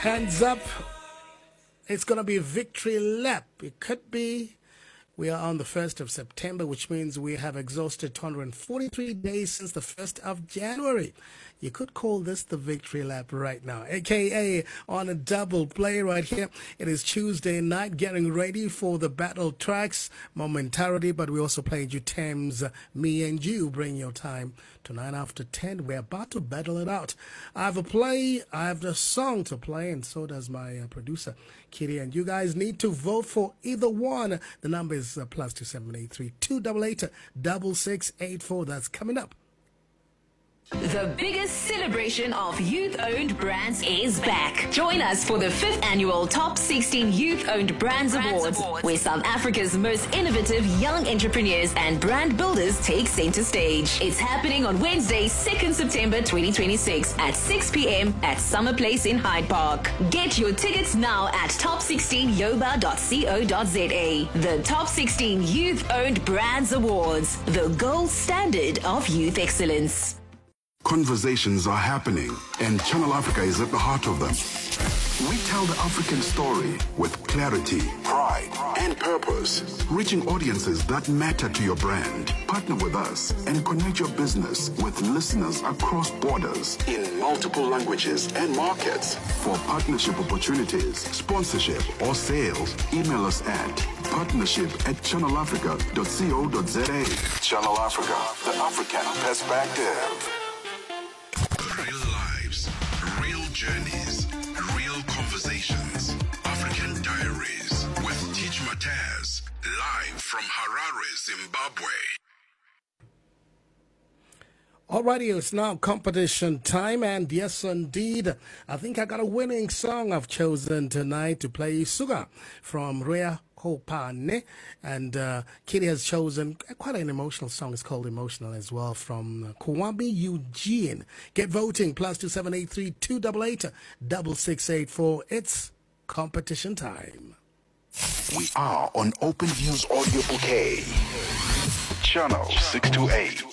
Hands up. It's going to be a victory lap. It could be. We are on the 1st of September, which means we have exhausted 243 days since the 1st of January. You could call this the victory lap right now, aka on a double play right here. It is Tuesday night, getting ready for the battle tracks momentarily, but we also played you Thames, Me and You. Bring your time to 9 after 10. We're about to battle it out. I have a play, I have the song to play, and so does my producer, Kitty. And you guys need to vote for either one. The number is plus 2783 288 6684. That's coming up. The biggest celebration of youth-owned brands is back. Join us for the 5th annual Top 16 Youth-Owned Brands Awards, where South Africa's most innovative young entrepreneurs and brand builders take center stage. It's happening on Wednesday, 2nd September 2026 at 6 p.m. at Summer Place in Hyde Park. Get your tickets now at top16yoba.co.za. The Top 16 Youth-Owned Brands Awards, the gold standard of youth excellence. Conversations are happening, and Channel Africa is at the heart of them. We tell the African story with clarity, pride, and purpose, reaching audiences that matter to your brand. Partner with us and connect your business with listeners across borders in multiple languages and markets. For partnership opportunities, sponsorship, or sales, email us at partnership@channelafrica.co.za. Channel Africa, the African perspective. Real lives, real journeys, real conversations. African Diaries with Teach Mataz, live from Harare, Zimbabwe. Alrighty, it's now competition time, and yes, indeed, I think I got a winning song I've chosen tonight to play. Suga from Rea Kopane, and Kitty has chosen quite an emotional song. It's called Emotional as well, from Kwame Eugene. Get voting, plus 2783 288 6684. It's competition time. We are on Open Views Audio Bouquet, Channel 628.